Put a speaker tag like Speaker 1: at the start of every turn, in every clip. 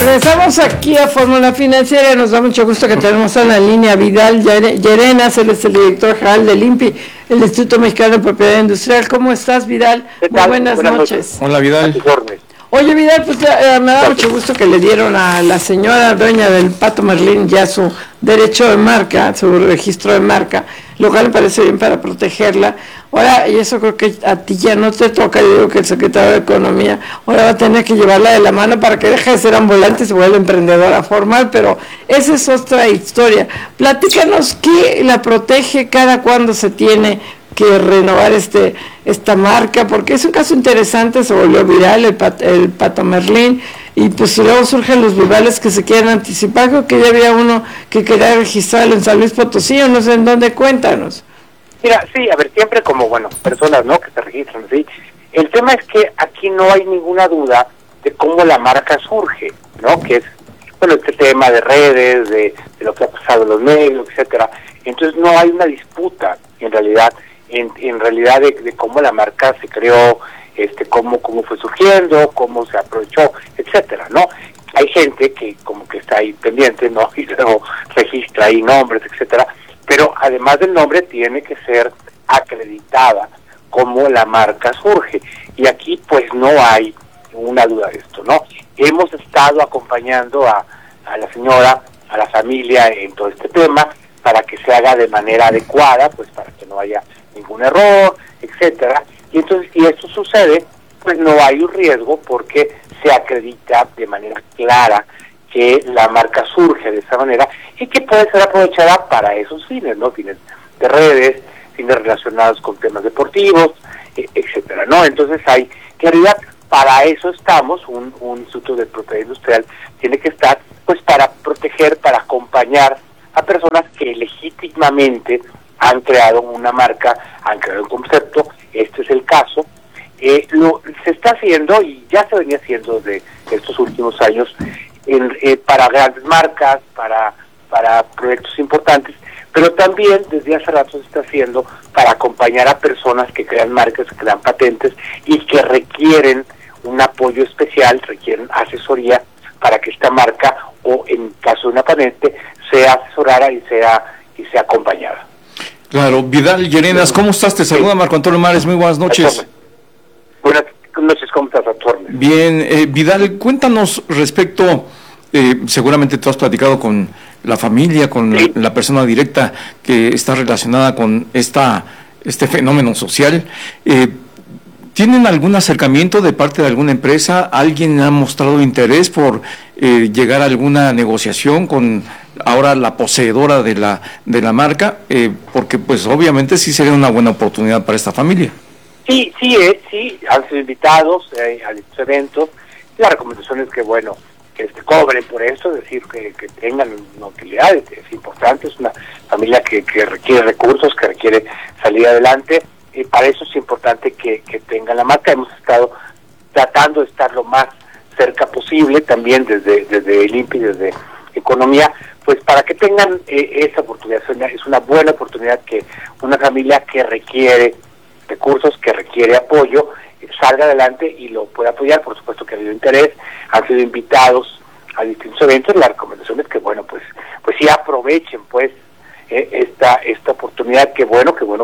Speaker 1: Regresamos aquí a Fórmula Financiera. Nos da mucho gusto que tenemos en la línea Vidal Llerenas. Él es el director general del INPI, el Instituto Mexicano de Propiedad Industrial. ¿Cómo estás, Vidal? Muy buenas noches.
Speaker 2: Hola, Vidal.
Speaker 1: Oye, Vidal, pues me da mucho gusto que le dieron a la señora dueña del Pato Merlín ya su derecho de marca, su registro de marca, lo cual me parece bien para protegerla. Ahora, y eso creo que a ti ya no te toca, yo digo que el secretario de Economía ahora va a tener que llevarla de la mano para que deje de ser ambulante y se vuelva emprendedora formal, pero esa es otra historia. Platícanos qué la protege, cada cuándo se tiene que renovar esta marca, porque es un caso interesante, se volvió viral el Pato Merlín, y pues luego surgen los rivales que se quieren anticipar. Creo que ya había uno que quería registrarlo en San Luis Potosí, o no sé en dónde. Cuéntanos.
Speaker 3: Mira, sí, a ver, siempre como, personas, ¿no?, que se registran, ¿sí? El tema es que aquí no hay ninguna duda de cómo la marca surge, ¿no?, que es, este tema de redes, de lo que ha pasado en los medios, etcétera. Entonces no hay una disputa, en realidad, de cómo la marca se creó, cómo fue surgiendo, cómo se aprovechó, etcétera, ¿no? Hay gente que como que está ahí pendiente, ¿no?, y luego registra ahí nombres, etcétera, pero además del nombre tiene que ser acreditada cómo la marca surge, y aquí pues no hay una duda de esto, ¿no? Hemos estado acompañando a la señora, a la familia en todo este tema, para que se haga de manera adecuada, pues para que no haya ningún error, etcétera. Y entonces, si esto sucede, pues no hay un riesgo, porque se acredita de manera clara que la marca surge de esa manera y que puede ser aprovechada para esos fines, ¿no? Fines de redes, fines relacionados con temas deportivos, etcétera, ¿no? Entonces hay claridad. Para eso estamos, un Instituto de Propiedad Industrial tiene que estar, pues, para proteger, para acompañar a personas que legítimamente han creado una marca, han creado un concepto. Este es el caso. Se está haciendo, y ya se venía haciendo desde estos últimos años, para grandes marcas, para proyectos importantes, pero también desde hace rato se está haciendo para acompañar a personas que crean marcas, que crean patentes y que requieren un apoyo especial, requieren asesoría para que esta marca, o en caso de una patente, sea asesorada y sea acompañada.
Speaker 2: Claro. Vidal Llerenas, ¿cómo estás? Te saluda Marco Antonio Mares, muy buenas noches.
Speaker 3: Buenas noches, ¿cómo estás, doctor?
Speaker 2: Bien, Vidal, cuéntanos respecto, seguramente tú has platicado con la familia, con la persona directa que está relacionada con este fenómeno social. ¿Tienen algún acercamiento de parte de alguna empresa? ¿Alguien ha mostrado interés por llegar a alguna negociación con ahora la poseedora de la marca? Porque pues obviamente sí sería una buena oportunidad para esta familia.
Speaker 3: Sí, han sido invitados a estos eventos. La recomendación es que, que cobren por eso, es decir, que tengan una utilidad. Es importante, es una familia que requiere recursos, que requiere salir adelante. Para eso es importante que tengan la marca. Hemos estado tratando de estar lo más cerca posible, también desde el INPI, desde Economía, pues para que tengan esa oportunidad. Es una buena oportunidad que una familia que requiere recursos, que requiere apoyo, salga adelante y lo pueda apoyar. Por supuesto que ha habido interés, han sido invitados a distintos eventos. La recomendación es que, pues sí aprovechen, pues, esta oportunidad. Que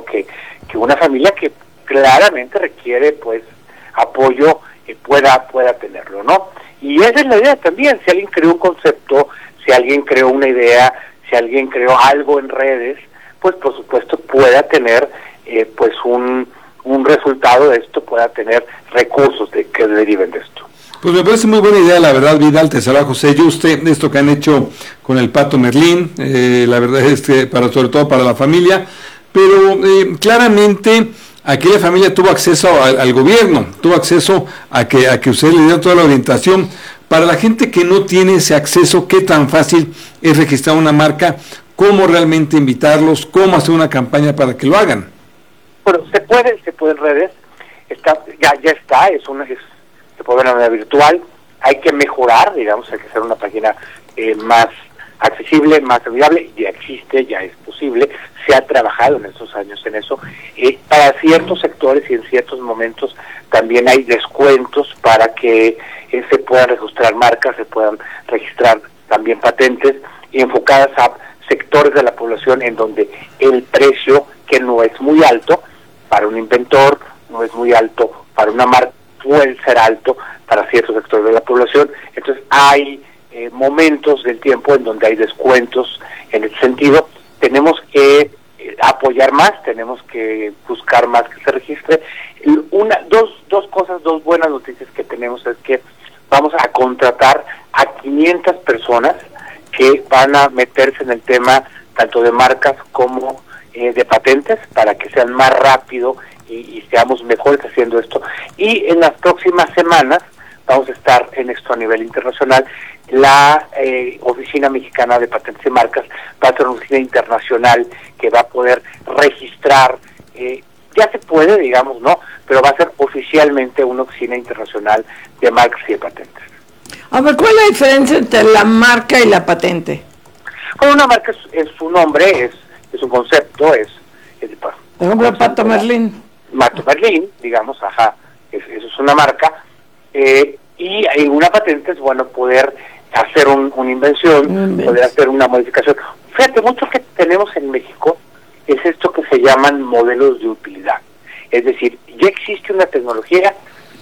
Speaker 3: una familia que claramente requiere, pues, apoyo, pueda tenerlo, ¿no? Y esa es la idea también. Si alguien creó un concepto, si alguien creó una idea, si alguien creó algo en redes, pues por supuesto pueda tener pues un resultado de esto, pueda tener recursos que deriven de esto.
Speaker 4: Pues me parece muy buena idea, la verdad, Vidal. Te saluda José Yuste, esto que han hecho con el Pato Merlín, la verdad es que sobre todo para la familia, pero claramente aquella familia tuvo acceso al gobierno, tuvo acceso a que usted le dio toda la orientación. Para la gente que no tiene ese acceso, ¿qué tan fácil es registrar una marca? ¿Cómo realmente invitarlos? ¿Cómo hacer una campaña para que lo hagan?
Speaker 3: Bueno, se puede en redes, ya está, se puede ver de manera virtual. Hay que mejorar, hay que hacer una página más accesible, más amigable. Ya existe, ya es posible, se ha trabajado en estos años en eso. Para ciertos sectores y en ciertos momentos también hay descuentos para que se puedan registrar marcas, se puedan registrar también patentes y enfocadas a sectores de la población en donde el precio, que no es muy alto para un inventor, no es muy alto para una marca, puede ser alto para ciertos sectores de la población. Entonces hay momentos del tiempo en donde hay descuentos en ese sentido. Tenemos que apoyar más, tenemos que buscar más que se registre. Dos buenas noticias que tenemos es que vamos a contratar a 500 personas que van a meterse en el tema tanto de marcas como de patentes, para que sean más rápido y seamos mejores haciendo esto. Y en las próximas semanas vamos a estar en esto a nivel internacional. La Oficina Mexicana de Patentes y Marcas va a ser una oficina internacional que va a poder registrar, ya se puede, digamos, ¿no? Pero va a ser oficialmente una oficina internacional de marcas y de patentes.
Speaker 1: A ver, ¿cuál es la diferencia entre la marca y la patente?
Speaker 3: Bueno, una marca es su nombre, es un concepto,
Speaker 1: por ejemplo, Pato Merlín.
Speaker 3: Pato Merlín, digamos, eso es una marca, y una patente es, bueno, poder hacer una invención, poder hacer una modificación. Fíjate, mucho que tenemos en México es esto que se llaman modelos de utilidad. Es decir, ya existe una tecnología,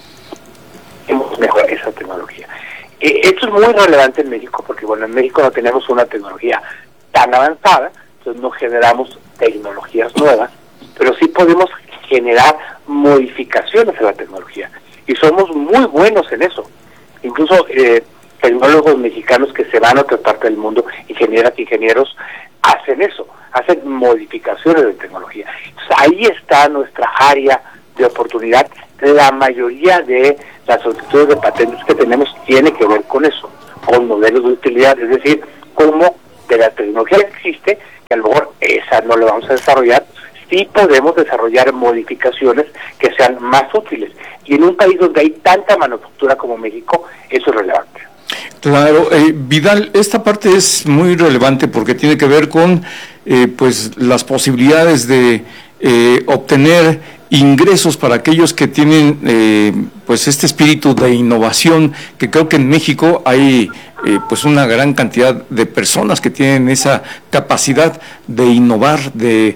Speaker 3: hemos mejorado esa tecnología. Esto es muy relevante en México porque, bueno, en México no tenemos una tecnología tan avanzada, entonces no generamos tecnologías nuevas, pero sí podemos generar modificaciones a la tecnología. Y somos muy buenos en eso. Incluso tecnólogos mexicanos que se van a otra parte del mundo, ingenieros, hacen eso, hacen modificaciones de tecnología. Entonces, ahí está nuestra área de oportunidad. La mayoría de las solicitudes de patentes que tenemos tiene que ver con eso, con modelos de utilidad, es decir, cómo de la tecnología que existe, que a lo mejor esa no la vamos a desarrollar, sí podemos desarrollar modificaciones que sean más útiles. Y en un país donde hay tanta manufactura como México, eso es relevante.
Speaker 2: Claro, Vidal, esta parte es muy relevante porque tiene que ver con pues las posibilidades de obtener ingresos para aquellos que tienen pues este espíritu de innovación, que creo que en México hay pues una gran cantidad de personas que tienen esa capacidad de innovar, de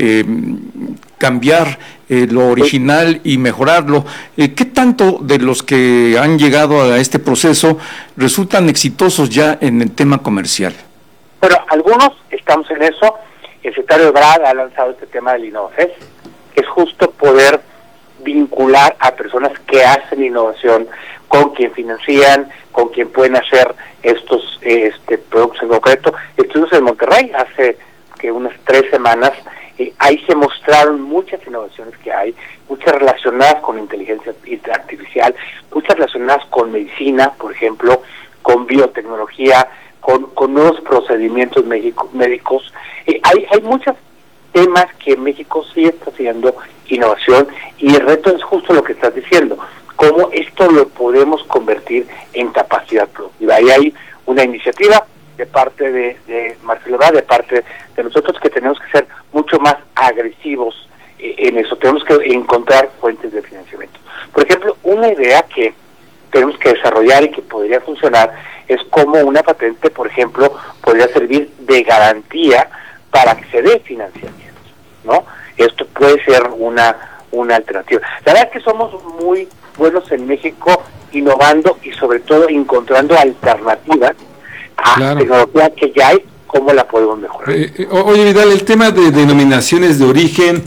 Speaker 2: cambiar lo original y mejorarlo. ¿Qué tanto de los que han llegado a este proceso resultan exitosos ya en el tema comercial?
Speaker 3: Bueno, algunos estamos en eso. El secretario Ebrard ha lanzado este tema del InnovaFest, que es justo poder vincular a personas que hacen innovación con quien financian, con quien pueden hacer estos productos en concreto. Estuvimos en Monterrey hace unas 3 semanas. Ahí se mostraron muchas innovaciones que hay, muchas relacionadas con inteligencia artificial, muchas relacionadas con medicina, por ejemplo, con biotecnología, con nuevos procedimientos médicos. Hay muchos temas que México sí está haciendo innovación, y el reto es justo lo que estás diciendo, cómo esto lo podemos convertir en capacidad productiva. Ahí hay una iniciativa de parte de Marcelo Ebrard, de parte de nosotros, que tenemos que ser mucho más agresivos en eso. Tenemos que encontrar fuentes de financiamiento. Por ejemplo, una idea que tenemos que desarrollar y que podría funcionar es cómo una patente, por ejemplo, podría servir de garantía para que se dé financiamiento, ¿no? Esto puede ser una alternativa. La verdad es que somos muy buenos en México innovando y sobre todo encontrando alternativas a tecnología que ya hay, cómo la podemos mejorar.
Speaker 4: Oye, Vidal, el tema de denominaciones de origen,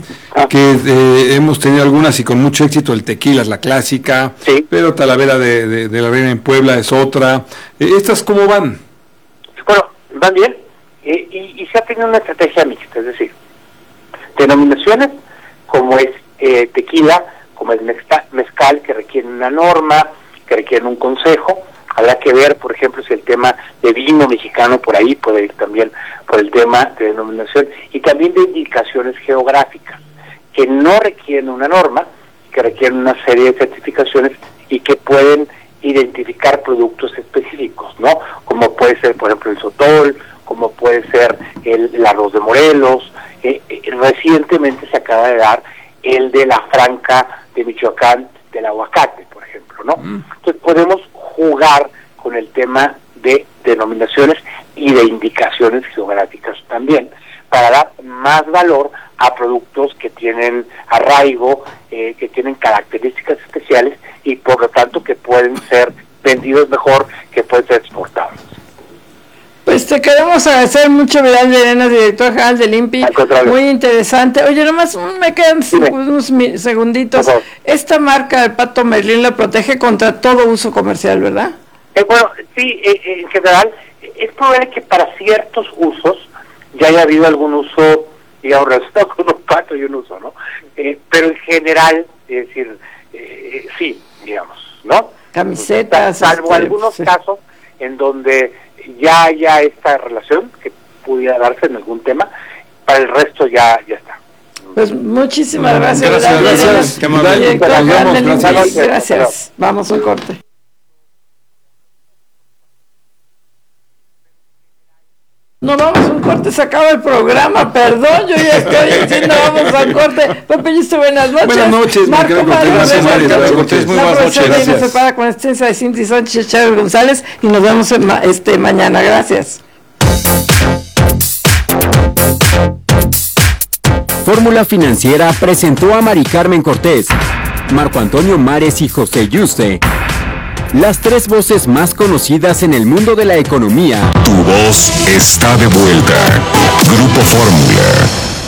Speaker 4: que hemos tenido algunas y con mucho éxito, el tequila es la clásica, sí, pero Talavera de la Reina en Puebla es otra. ¿Estas cómo van?
Speaker 3: Bueno, van bien, y se ha tenido una estrategia mixta, es decir, denominaciones como es tequila, como es mezcal, que requieren una norma, que requieren un consejo. Habrá que ver, por ejemplo, si el tema de vino mexicano por ahí puede ir también por el tema de denominación, y también de indicaciones geográficas, que no requieren una norma, que requieren una serie de certificaciones y que pueden identificar productos específicos, ¿no? Como puede ser, por ejemplo, el sotol, como puede ser el arroz de Morelos. Recientemente se acaba de dar el de la Franca de Michoacán, del aguacate, por ejemplo, ¿no? Entonces podemos jugar con el tema de denominaciones y de indicaciones geográficas también, para dar más valor a productos que tienen arraigo, que tienen características especiales y por lo tanto que pueden ser vendidos mejor, que pueden ser exportados.
Speaker 1: Pues te queremos agradecer mucho, Vidal Llerenas, director general del INPI. Muy interesante. Oye, nomás me quedan unos segunditos. Esta marca del Pato Merlín la protege contra todo uso comercial, ¿verdad?
Speaker 3: Bueno, sí, en general, es probable que para ciertos usos ya haya habido algún uso, digamos, relacionado con un pato y un uso, ¿no? Pero en general, es decir, sí, digamos, ¿no?
Speaker 1: Camisetas.
Speaker 3: Salvo algunos casos en donde ya haya esta relación que pudiera darse en algún tema, para el resto ya está.
Speaker 1: Pues muchísimas gracias. Gracias. Vamos a un corte. No, vamos a un corte, se acaba el programa, perdón, yo ya estoy diciendo vamos a un corte. Pepe Yuste, buenas noches.
Speaker 4: Buenas noches,
Speaker 1: Marco
Speaker 4: gracias,
Speaker 1: Mario,
Speaker 2: muy buenas noches.
Speaker 1: Gracias. Se para con extensa de Cinti Sánchez Chávez González y nos vemos mañana, gracias.
Speaker 5: Fórmula Financiera presentó a Mari Carmen Cortés, Marco Antonio Mares y José Yuste, las tres voces más conocidas en el mundo de la economía.
Speaker 6: Tu voz está de vuelta. Grupo Fórmula.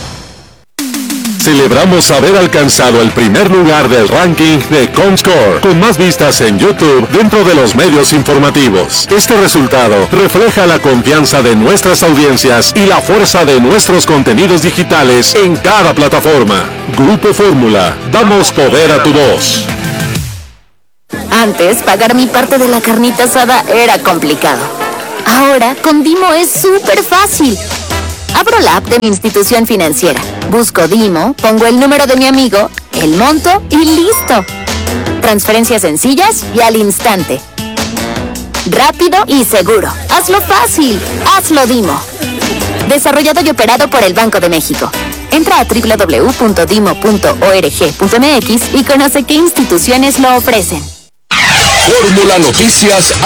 Speaker 6: Celebramos haber alcanzado el primer lugar del ranking de Comscore, con más vistas en YouTube dentro de los medios informativos. Este resultado refleja la confianza de nuestras audiencias y la fuerza de nuestros contenidos digitales en cada plataforma. Grupo Fórmula, damos poder a tu voz.
Speaker 7: Antes, pagar mi parte de la carnita asada era complicado. Ahora, con Dimo es súper fácil. Abro la app de mi institución financiera, busco Dimo, pongo el número de mi amigo, el monto y listo. Transferencias sencillas y al instante. Rápido y seguro. Hazlo fácil. Hazlo Dimo. Desarrollado y operado por el Banco de México. Entra a www.dimo.org.mx y conoce qué instituciones lo ofrecen.
Speaker 6: Fórmula Noticias